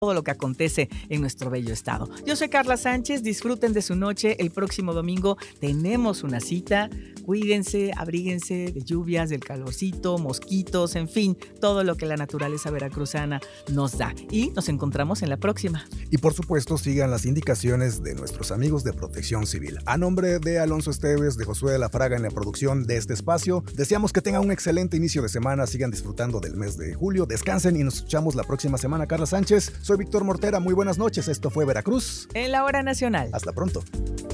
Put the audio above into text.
todo lo que acontece en nuestro bello estado. Yo soy Carla Sánchez, disfruten de su noche. El próximo domingo tenemos una cita. Cuídense, abríguense de lluvias, del calorcito, mosquitos, en fin, todo lo que la naturaleza veracruzana nos da. Y nos encontramos en la próxima. Y por supuesto, sigan las indicaciones de nuestros amigos de Protección Civil. A nombre de Alonso Esteves, de Josué de la Fraga en la producción de este espacio, deseamos que tengan un excelente inicio de semana, sigan disfrutando del mes de julio, descansen y nos escuchamos la próxima semana. Carla Sánchez, soy Víctor Mortera, muy buenas noches, esto fue Veracruz En la hora nacional. Hasta pronto.